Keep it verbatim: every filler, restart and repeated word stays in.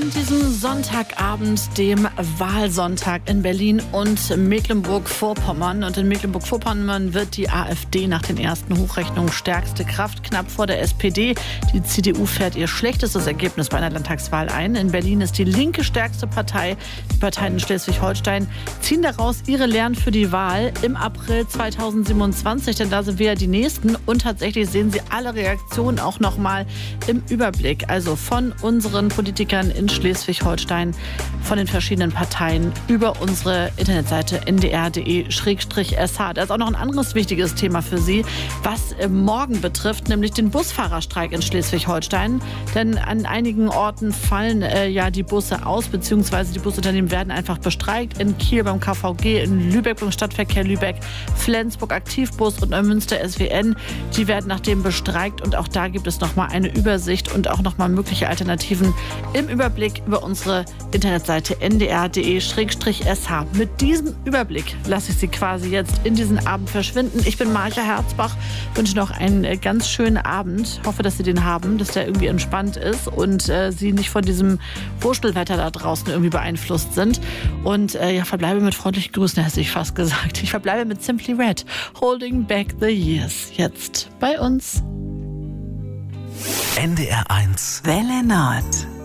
an diesem Sonntagabend, dem Wahlsonntag in Berlin und Mecklenburg-Vorpommern. Und in Mecklenburg-Vorpommern wird die AfD nach den ersten Hochrechnungen stärkste Kraft, knapp vor der S P D. Die C D U fährt ihr schlechtestes Ergebnis bei einer Landtagswahl ein. In Berlin ist die Linke stärkste Partei. Die Parteien in Schleswig-Holstein ziehen daraus ihre Lehren für die Wahl im April zweitausendsiebenundzwanzig, denn da sind wir ja die Nächsten. Und tatsächlich sehen Sie alle Reaktionen auch noch mal im Überblick. Also von unseren Politikern in Schleswig-Holstein, von den verschiedenen Parteien über unsere Internetseite n d r punkt d e slash s h. Da ist auch noch ein anderes wichtiges Thema für Sie, was morgen betrifft, nämlich den Busfahrerstreik in Schleswig-Holstein. Denn an einigen Orten fallen äh, ja die Busse aus, beziehungsweise die Busunternehmen werden einfach bestreikt. In Kiel beim K V G, in Lübeck beim Stadtverkehr Lübeck, Flensburg Aktivbus und Neumünster S W N. Die werden nachdem bestreikt und auch da gibt es nochmal eine Übersicht und auch nochmal mögliche Alternativen im Überblick über unsere Internetseite n d r punkt d e slash s h. Mit diesem Überblick lasse ich Sie quasi jetzt in diesen Abend verschwinden. Ich bin Marja Herzbach, wünsche noch einen ganz schönen Abend. Hoffe, dass Sie den haben, dass der irgendwie entspannt ist und äh, Sie nicht von diesem Wurstelwetter da draußen irgendwie beeinflusst sind. Und äh, ja, verbleibe mit freundlichen Grüßen, hätte ich fast gesagt. Ich verbleibe mit Simply Red, Holding Back the Years. Jetzt bei uns. N D R eins Welle Nord.